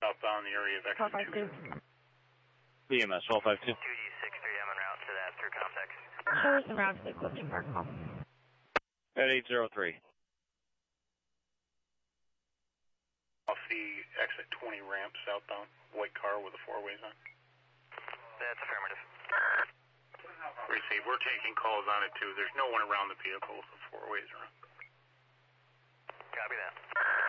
Southbound the area of exit 2. BMS 1252. 2G63, I'm en route to that through contact. Shows en route to the Clifton Park Mall. At 803. Off the exit 20 ramp southbound. White car with the four-ways on. That's affirmative. Receive. We're taking calls on it too. There's no one around the vehicle with the four-ways around. Copy that.